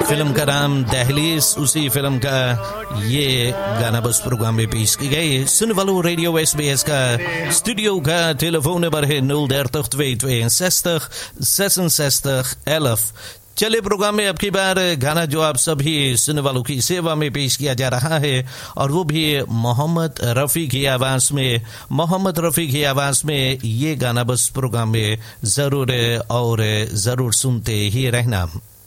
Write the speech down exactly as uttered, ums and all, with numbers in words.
Film का नाम दहलीज, उसी फिल्म का ये गाना बस प्रोग्राम में पेश की गई। सुन वालो रेडियो एस बी एस का स्टूडियो का telefoon nummer है nul dertig twee tweeënzestig zesenzestig elf। चले प्रोग्राम में अब की बार गाना जो आप सभी सुनने वालों की सेवा में पेश किया जा रहा है, और वो भी मोहम्मद रफ़ी की आवाज़ में। मोहम्मद रफ़ी की आवाज़ में ये गाना बस प्रोग्राम में ज़रूर और ज़रूर सुनते ही रहना।